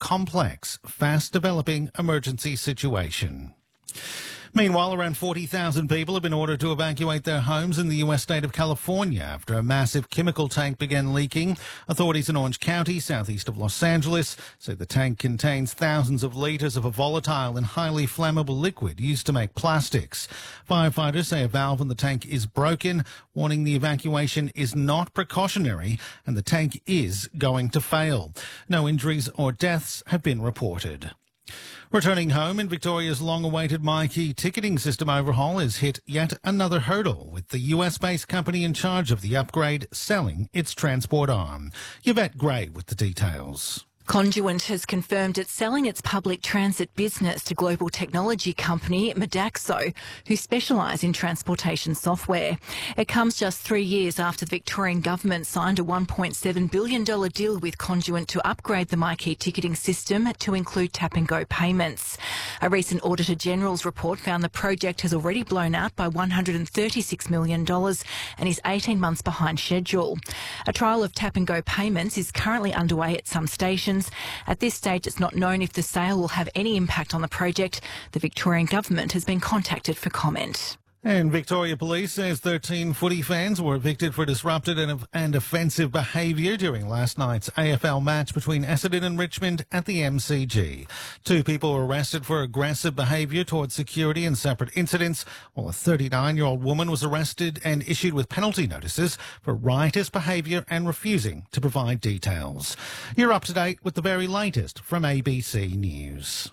complex, fast-developing emergency situation. Meanwhile, around 40,000 people have been ordered to evacuate their homes in the U.S. state of California after a massive chemical tank began leaking. Authorities in Orange County, southeast of Los Angeles, say the tank contains thousands of litres of a volatile and highly flammable liquid used to make plastics. Firefighters say a valve in the tank is broken, warning the evacuation is not precautionary and the tank is going to fail. No injuries or deaths have been reported. Returning home in Victoria's long-awaited MyKey ticketing system overhaul has hit yet another hurdle, with the US-based company in charge of the upgrade selling its transport arm. Yvette Gray with the details. Conduent has confirmed it's selling its public transit business to global technology company Modaxo, who specialise in transportation software. It comes just 3 years after the Victorian government signed a $1.7 billion deal with Conduent to upgrade the MyKey ticketing system to include tap-and-go payments. A recent Auditor General's report found the project has already blown out by $136 million and is 18 months behind schedule. A trial of tap-and-go payments is currently underway at some stations. At this stage, it's not known if the sale will have any impact on the project. The Victorian government has been contacted for comment. And Victoria Police says 13 footy fans were evicted for disrupted and offensive behaviour during last night's AFL match between Essendon and Richmond at the MCG. 2 people were arrested for aggressive behaviour towards security in separate incidents, while a 39-year-old woman was arrested and issued with penalty notices for riotous behaviour and refusing to provide details. You're up to date with the very latest from ABC News.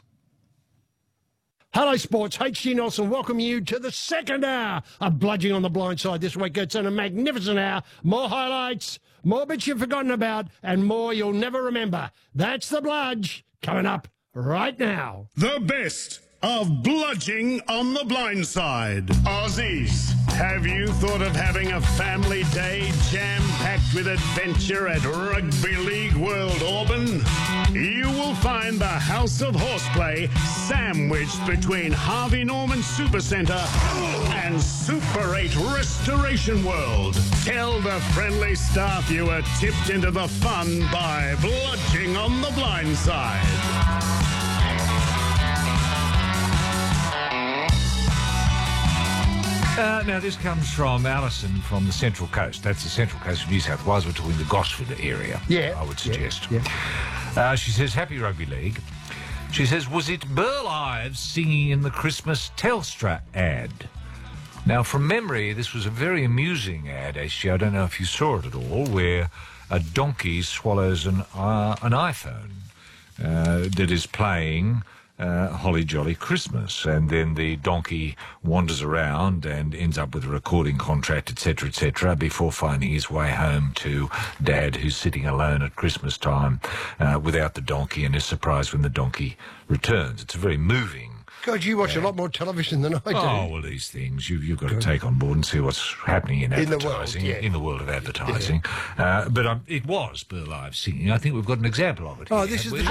Hello Sports, HG Nelson welcome you to the second hour of Bludging on the Blind Side this week. It's a magnificent hour, more highlights, more bits you've forgotten about, and more you'll never remember. That's the Bludge, coming up right now. The best of Bludging on the Blind Side. Aussies, have you thought of having a family day jam-packed with adventure at Rugby League World Auburn? You will find the House of Horseplay sandwiched between Harvey Norman Supercentre and Super 8 Restoration World. Tell the friendly staff you were tipped into the fun by Bludging on the Blind Side. Now, this comes from Alison from the Central Coast. That's the Central Coast of New South Wales. We're talking the Gosford area, I would suggest. Yeah. She says, happy Rugby League. She says, was it Burl Ives singing in the Christmas Telstra ad? Now, from memory, this was a very amusing ad, actually. I don't know if you saw it at all, where a donkey swallows an iPhone that is playing Holly Jolly Christmas, and then the donkey wanders around and ends up with a recording contract, etc., before finding his way home to Dad, who's sitting alone at Christmas time without the donkey, and is surprised when the donkey returns. It's a very moving. God, you watch a lot more television than I do. Oh, well, these things you've got to take on board and see what's happening in advertising, in the world of advertising. But it was Burl Ives singing. I think we've got an example of it. Oh, this is the